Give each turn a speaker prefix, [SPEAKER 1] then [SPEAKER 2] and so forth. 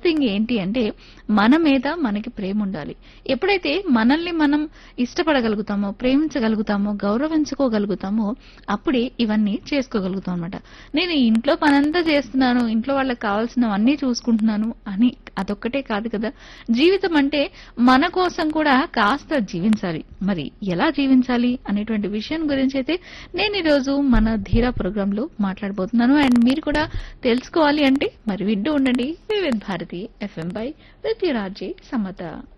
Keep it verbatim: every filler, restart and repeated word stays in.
[SPEAKER 1] Thing ఏంటి అంటే మన మీద మనకి ప్రేమ ఉండాలి. ఎప్పుడైతే మనల్ని మనం ఇష్టపడగలుగుతామో, ప్రేమించగలుగుతామో, గౌరవించుకోగలుగుతామో అప్పుడే ఇవన్నీ చేసుకోగలుగుతాం అన్నమాట. నేను ఈ ఇంట్లో పనంతా చేస్తున్నాను, ఇంట్లో వాళ్ళకి కావాల్సినవన్నీ చూసుకుంటున్నాను అని అదొక్కటే కాదు కదా. జీవితం అంటే మన కోసం కూడా కాస్త జీవించాలి. మరి ఎలా జీవించాలి అనేటువంటి విషయం గురించి అయితే నేను ఈరోజు మన ధీరా ప్రోగ్రామ్ లో మాట్లాడబోతున్నాను. అండ్ మీరు కూడా తెలుసుకోవాలి అంటే మరి వింటూ ఉండండి వివిధ Bharati FM by with Raji Samata.